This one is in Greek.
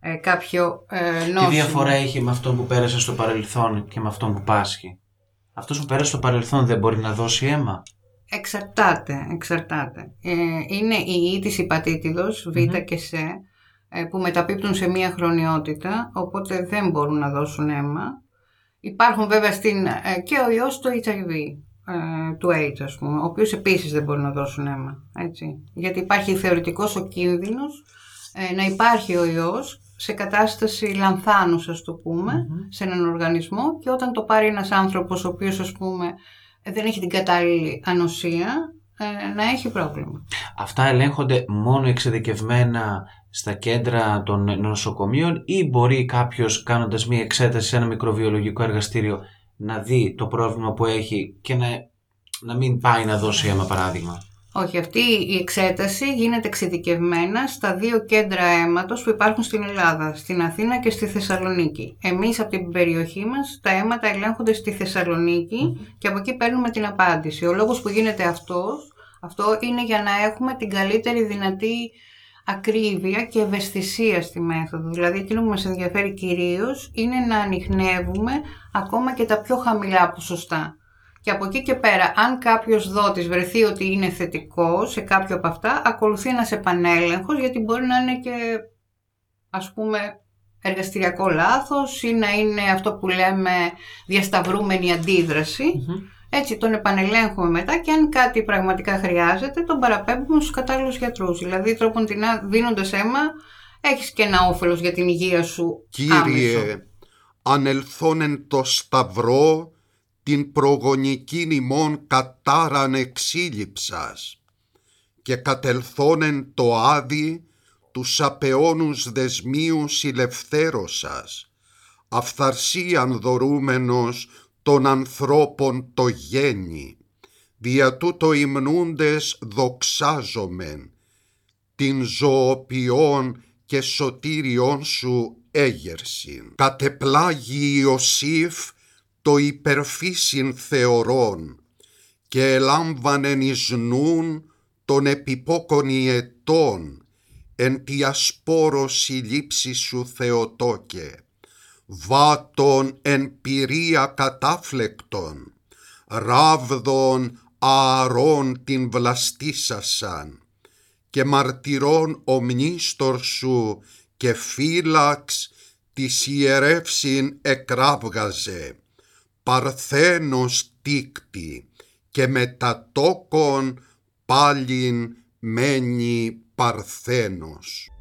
κάποιο νόσημα. Τι διαφορά έχει με αυτόν που πέρασε στο παρελθόν και με αυτόν που πάσχει? Αυτός που πέρασε στο παρελθόν δεν μπορεί να δώσει αίμα? Εξαρτάται. Είναι η ή της υπατήτηδος, Β και Σ, που μεταπίπτουν σε μία χρονιότητα, οπότε δεν μπορούν να δώσουν αίμα. Υπάρχουν βέβαια και ο ιός του HIV, του AIDS ας πούμε, ο οποίος επίσης δεν μπορεί να δώσουν αίμα, έτσι. Γιατί υπάρχει θεωρητικός ο κίνδυνος να υπάρχει ο ιός σε κατάσταση λανθάνους, ας το πούμε, σε έναν οργανισμό, και όταν το πάρει ένας άνθρωπος ο οποίος, ας πούμε, δεν έχει την κατάλληλη ανοσία, να έχει πρόβλημα. Αυτά ελέγχονται μόνο εξειδικευμένα στα κέντρα των νοσοκομείων, ή μπορεί κάποιος, κάνοντας μία εξέταση σε ένα μικροβιολογικό εργαστήριο, να δει το πρόβλημα που έχει και να μην πάει να δώσει αίμα, παράδειγμα? Όχι, αυτή η εξέταση γίνεται εξειδικευμένα στα 2 κέντρα αίματος που υπάρχουν στην Ελλάδα, στην Αθήνα και στη Θεσσαλονίκη. Εμείς από την περιοχή μας τα αίματα ελέγχονται στη Θεσσαλονίκη και από εκεί παίρνουμε την απάντηση. Ο λόγος που γίνεται αυτό είναι για να έχουμε την καλύτερη δυνατή ακρίβεια και ευαισθησία στη μέθοδο. Δηλαδή εκείνο που μας ενδιαφέρει κυρίως είναι να ανιχνεύουμε ακόμα και τα πιο χαμηλά ποσοστά. Και από εκεί και πέρα, αν κάποιος δότης βρεθεί ότι είναι θετικό σε κάποιο από αυτά, ακολουθεί ένας επανέλεγχος, γιατί μπορεί να είναι και, ας πούμε, εργαστηριακό λάθος ή να είναι αυτό που λέμε διασταυρούμενη αντίδραση. Έτσι τον επανελέγχουμε μετά, και αν κάτι πραγματικά χρειάζεται, τον παραπέμπουμε στους κατάλληλους γιατρούς. Δηλαδή, τρόποντινά, δίνοντας αίμα, έχεις και ένα όφελος για την υγεία σου. Κύριε, άμεσο. ανελθόν εν το σταυρό, την προγονική ημών κατάραν εξήλιψας, και κατελθόνεν το άδει τους απεώνους δεσμίους ηλευθέρωσας, αυθαρσίαν δωρούμενος των ανθρώπων το γέννη, δια τούτο υμνούντες δοξάζομεν, την ζωοποιών και σωτήριον σου έγερσιν. Κατεπλάγει Ιωσήφ το υπερφύσιν θεωρών, και ελάμβανεν εις νουν των επιπόκων ιετών, εν τη ασπόρος η λήψη σου Θεοτόκε, βάτων εν πυρία κατάφλεκτον, ράβδων ααρών την βλαστήσασαν, και μαρτυρών ομνίστορ σου και φύλαξ της ιερεύσιν εκράβγαζε, παρθένος τίκτη, και μετατόκον πάλιν μένει παρθένος.